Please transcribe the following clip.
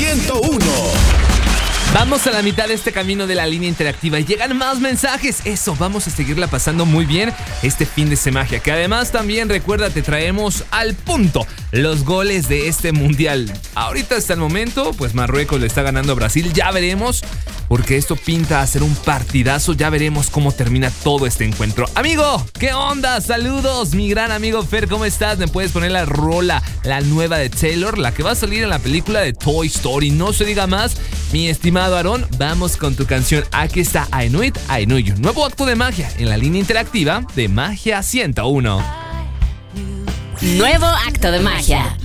101. Vamos a la mitad de este camino de la línea interactiva y llegan más mensajes. Eso, vamos a seguirla pasando muy bien este fin de semana. Que además también, recuerda, te traemos al punto los goles de este mundial. Ahorita hasta el momento, pues Marruecos le está ganando a Brasil. Ya veremos, porque esto pinta a ser un partidazo. Ya veremos cómo termina todo este encuentro. Amigo, ¿qué onda? Saludos, mi gran amigo Fer, ¿cómo estás? ¿Me puedes poner la rola, la nueva de Taylor, la que va a salir en la película de Toy Story? No se diga más, mi estimado Aarón, vamos con tu canción. Aquí está I Know It, I Know You. Nuevo acto de magia en la línea interactiva de Magia 101. Nuevo acto de magia.